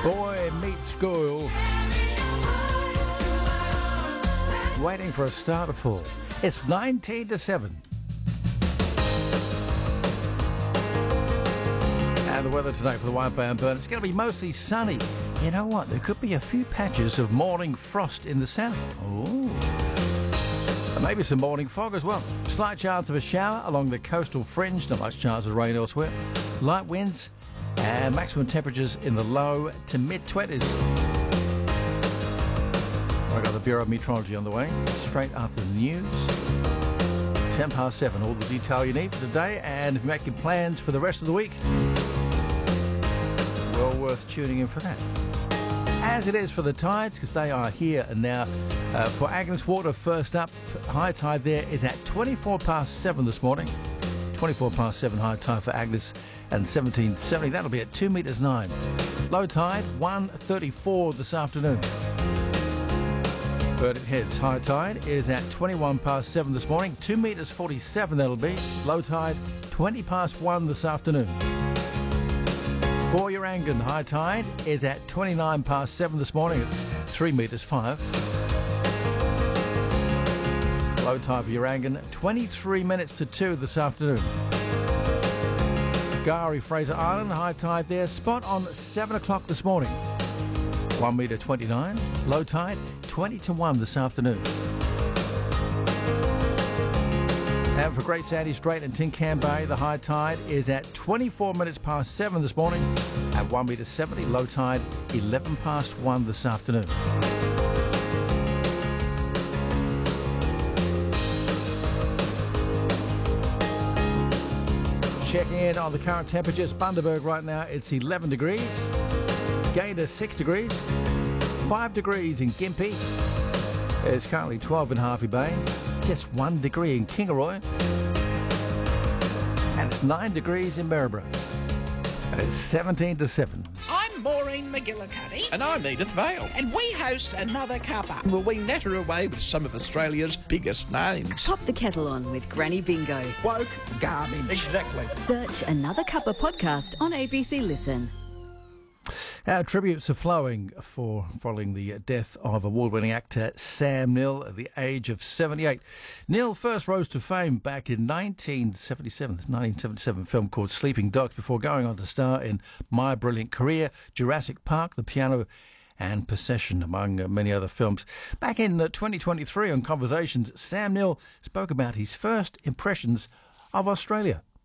Boy Meets School. Waiting for a star to fall. It's 19 to 7. And the weather tonight for the White Bay and Burn, it's going to be mostly sunny. You know what? There could be a few patches of morning frost in the south. Oh. And maybe some morning fog as well. Slight chance of a shower along the coastal fringe. Not much chance of rain elsewhere. Light winds and maximum temperatures in the low to mid-20s. I've got the Bureau of Meteorology on the way, straight after the news. 10 past 7, all the detail you need for today. And if you're making plans for the rest of the week, well worth tuning in for that. As it is for the tides, because they are here and now. For Agnes Water, first up, high tide there is at 24 past 7 this morning. 24 past 7 high tide for Agnes and 1770. That'll be at 2 metres 9. Low tide, 1:34 this afternoon. Burnett Heads, high tide is at 21 past 7 this morning. 2 metres 47 that'll be. Low tide, 20 past 1 this afternoon. For Urangan, high tide is at 29 past 7 this morning at 3 metres 5. Low tide for Urangan, 23 minutes to 2 this afternoon. Gari, Fraser Island, high tide there, spot on 7 o'clock this morning. 1 metre 29. Low tide, 20 to 1 this afternoon. And for Great Sandy Strait and Tincan Bay, the high tide is at 24 minutes past 7 this morning at 1 metre 70. Low tide, 11 past 1 this afternoon. Checking in on the current temperatures. Bundaberg right now, it's 11 degrees. Gayndah, 6 degrees. 5 degrees in Gympie. It's currently 12 in Harvey Bay. Just 1 degree in Kingaroy. And it's 9 degrees in Maryborough. And it's 17 to 7. I'm Maureen McGillicuddy. And I'm Edith Vale. And we host Another Cuppa. Well, we natter away with some of Australia's biggest names. Pop the kettle on with Granny Bingo. Woke garbage. Exactly. Search Another Cuppa podcast on ABC Listen. Our tributes are flowing following the death of award-winning actor Sam Neill at the age of 78. Neill first rose to fame back in 1977. This 1977 film called Sleeping Dogs, before going on to star in My Brilliant Career, Jurassic Park, The Piano and Possession, among many other films. Back in 2023 on Conversations, Sam Neill spoke about his first impressions of Australia.